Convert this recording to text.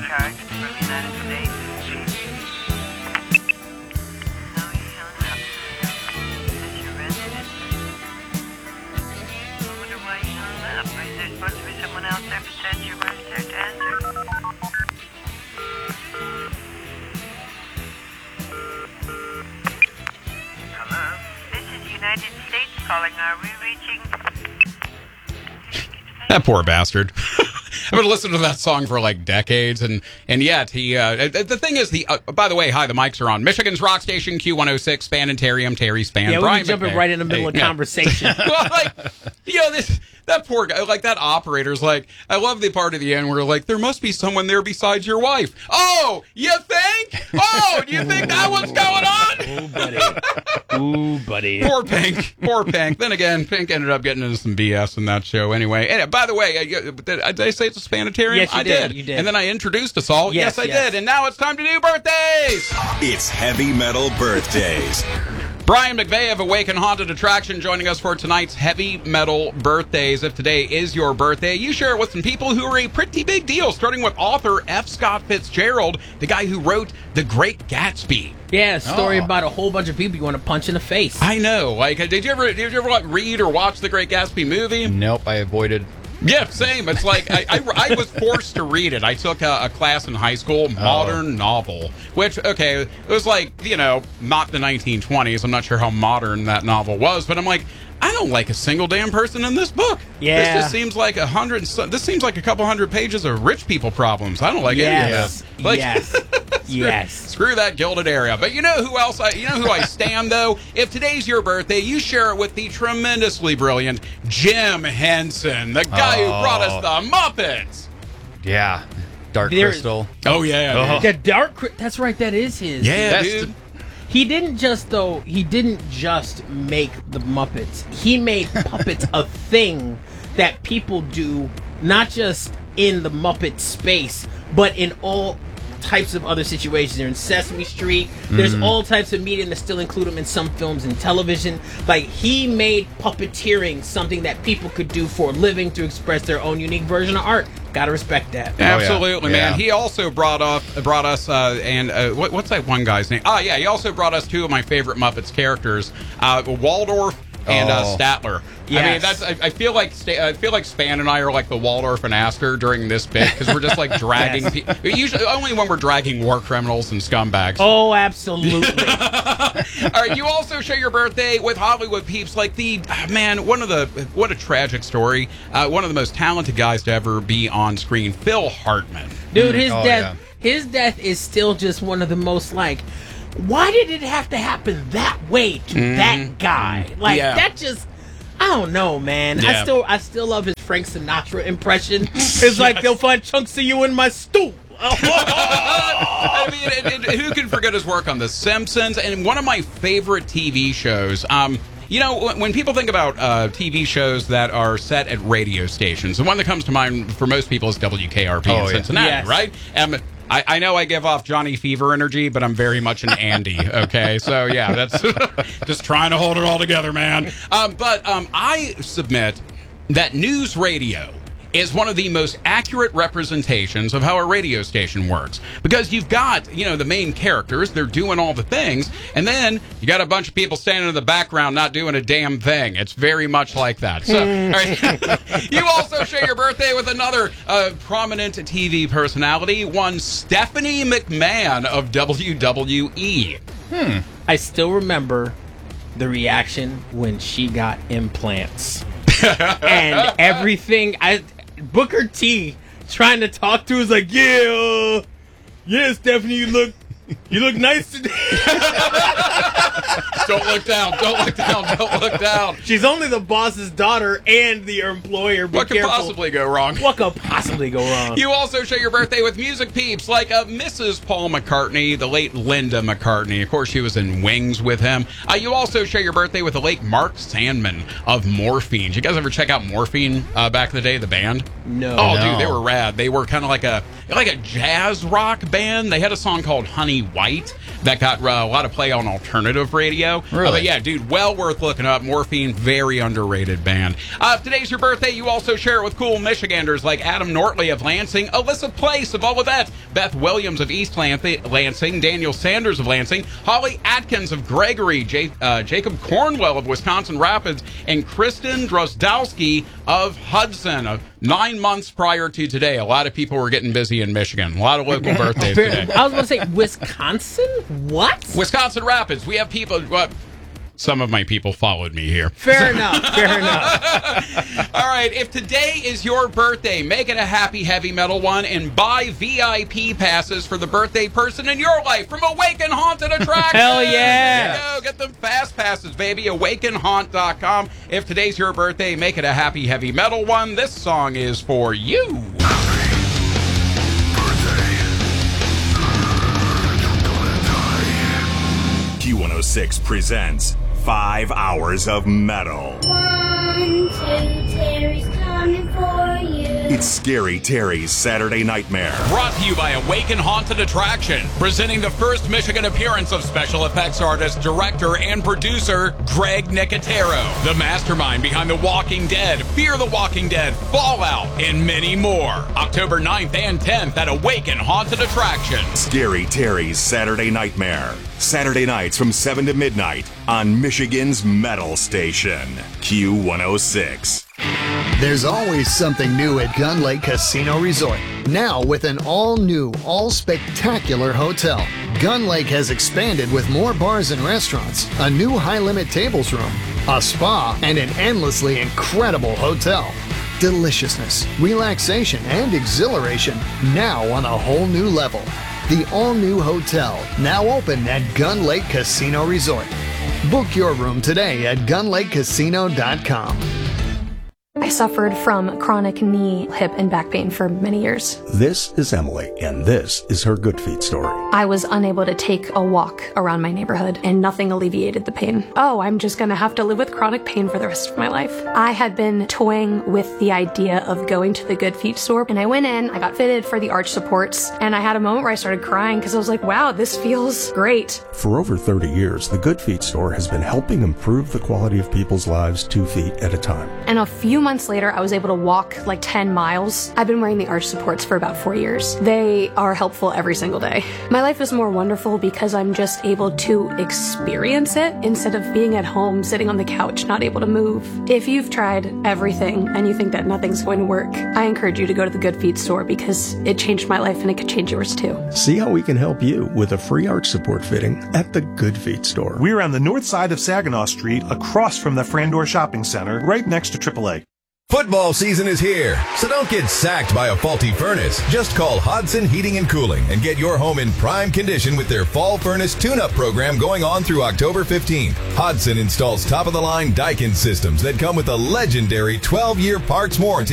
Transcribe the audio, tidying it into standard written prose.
charge from the United States. No, you hung up. Is your residence? I wonder why you hung up. Is there supposed to be someone else there besides you right there to answer? Hello? This is the United States calling. Are we reaching... That poor bastard. I've been listening to that song for like decades, and yet he. The thing is, by the way, hi, the mics are on. Michigan's rock station Q106, Span and Terry. I'm Terry Span. Yeah, Brian we're jumping McVeigh. right in the middle of conversation. Well, like, that poor guy, like that operator's like, I love the part at the end where like, there must be someone there besides your wife. Oh, you think? Oh, you think that what's going on? Ooh, buddy. Poor Pink. Then again, Pink ended up getting into some BS in that show anyway. And by the way, did I say it's a Spanitarium? Yes, you I did. You did. And then I introduced us all. Yes, I did. And now it's time to do birthdays. It's Heavy Metal Birthdays. Brian McVeigh of Awaken Haunted Attraction joining us for tonight's Heavy Metal Birthdays. If today is your birthday, you share it with some people who are a pretty big deal, starting with author F. Scott Fitzgerald, the guy who wrote The Great Gatsby. Yeah, a story about a whole bunch of people you want to punch in the face. I know. Like, did you ever like, read or watch The Great Gatsby movie? Nope, I avoided. Yeah, same. It's like I was forced to read it. I took a class in high school, modern novel, which, okay, it was like, not the 1920s. I'm not sure how modern that novel was, but I'm like, I don't like a single damn person in this book. Yeah. This just seems like this seems like a couple hundred pages of rich people problems. I don't like any of this. Like, Yes. Screw that Gilded Area. But you know who else? You know who I stand though. If today's your birthday, you share it with the tremendously brilliant Jim Henson, the guy who brought us the Muppets. Yeah. Dark Crystal. Oh yeah. The that's right, that is his. Yeah, dude. He didn't just make the Muppets. He made puppets a thing that people do, not just in the Muppet space, but in all types of other situations. They're in Sesame Street. There's all types of media that still include him in some films and television. Like, he made puppeteering something that people could do for a living to express their own unique version of art. Gotta respect that. Absolutely, man. Yeah. He also brought us what's that one guy's name? Oh, yeah, he also brought us two of my favorite Muppets characters, Waldorf and Statler. Yes. I mean, I feel like Span and I are like the Waldorf and Astor during this bit because we're just like dragging people. Usually, only when we're dragging war criminals and scumbags. Oh, absolutely. All right, you also share your birthday with Hollywood peeps like what a tragic story. One of the most talented guys to ever be on screen, Phil Hartman. Dude, his death is still just one of the most like, why did it have to happen that way to that guy? Like, that just, I don't know, man. Yeah. I still love his Frank Sinatra impression. It's like, they'll find chunks of you in my stool. I mean, who can forget his work on The Simpsons and one of my favorite TV shows? When people think about TV shows that are set at radio stations, the one that comes to mind for most people is WKRP in Cincinnati, right? I know I give off Johnny Fever energy, but I'm very much an Andy, okay? So, yeah, that's just trying to hold it all together, man. But I submit that news radio is one of the most accurate representations of how a radio station works. Because you've got, the main characters, they're doing all the things, and then you got a bunch of people standing in the background not doing a damn thing. It's very much like that. So, all right. You also share your birthday with another prominent TV personality, one Stephanie McMahon of WWE. I still remember the reaction when she got implants. And everything, Booker T trying to talk to her is like, yeah, Stephanie, you look nice today. Don't look down. She's only the boss's daughter and the employer. What could possibly go wrong? You also share your birthday with music peeps like Mrs. Paul McCartney, the late Linda McCartney. Of course, she was in Wings with him. You also share your birthday with the late Mark Sandman of Morphine. Did you guys ever check out Morphine back in the day, the band? No. Oh, dude, they were rad. They were kind of like a jazz rock band. They had a song called Honey White. that got a lot of play on alternative radio. Really? But yeah, dude, well worth looking up. Morphine, very underrated band. If today's your birthday, you also share it with cool Michiganders like Adam Nortley of Lansing, Alyssa Place of Olivet, Beth Williams of East Lansing, Daniel Sanders of Lansing, Holly Atkins of Gregory, Jacob Cornwell of Wisconsin Rapids, and Kristen Drozdowski of Hudson. 9 months prior to today, a lot of people were getting busy in Michigan. A lot of local birthdays today. I was going to say, Wisconsin? What? Wisconsin Rapids. We have people... Some of my people followed me here. Fair enough. All right, if today is your birthday, make it a happy heavy metal one and buy VIP passes for the birthday person in your life from Awaken Haunted Attraction. Hell yeah. There you go. Get them fast passes, baby. AwakenHaunt.com. If today's your birthday, make it a happy heavy metal one. This song is for you. Q106 presents 5 hours of metal. 1, 2, Terry's coming for you. It's Scary Terry's Saturday Nightmare. Brought to you by Awaken Haunted Attraction, presenting the first Michigan appearance of special effects artist, director, and producer Greg Nicotero, the mastermind behind The Walking Dead, Fear the Walking Dead, Fallout, and many more. October 9th and 10th at Awaken Haunted Attraction. Scary Terry's Saturday Nightmare. Saturday nights from 7 to midnight on Michigan's Metal Station, Q106. There's always something new at Gun Lake Casino Resort. Now with an all-new, all-spectacular hotel. Gun Lake has expanded with more bars and restaurants, a new high-limit tables room, a spa, and an endlessly incredible hotel. Deliciousness, relaxation, and exhilaration now on a whole new level. The all-new hotel, now open at Gun Lake Casino Resort. Book your room today at gunlakecasino.com. I suffered from chronic knee, hip, and back pain for many years. This is Emily, and this is her Good Feet story. I was unable to take a walk around my neighborhood, and nothing alleviated the pain. Oh, I'm just gonna have to live with chronic pain for the rest of my life. I had been toying with the idea of going to the Good Feet store, and I went in, I got fitted for the arch supports, and I had a moment where I started crying because I was like, wow, this feels great. For over 30 years, the Good Feet store has been helping improve the quality of people's lives 2 feet at a time. And a few months later, I was able to walk like 10 miles. I've been wearing the arch supports for about 4 years. They are helpful every single day. My life is more wonderful because I'm just able to experience it instead of being at home, sitting on the couch, not able to move. If you've tried everything and you think that nothing's going to work, I encourage you to go to the Good Feet store because it changed my life and it could change yours too. See how we can help you with a free arch support fitting at the Good Feet store. We're on the north side of Saginaw Street, across from the Frandor Shopping Center, right next to AAA. Football season is here, so don't get sacked by a faulty furnace. Just call Hodson Heating and Cooling and get your home in prime condition with their Fall Furnace Tune-Up program going on through October 15th. Hodson installs top-of-the-line Daikin systems that come with a legendary 12-year parts warranty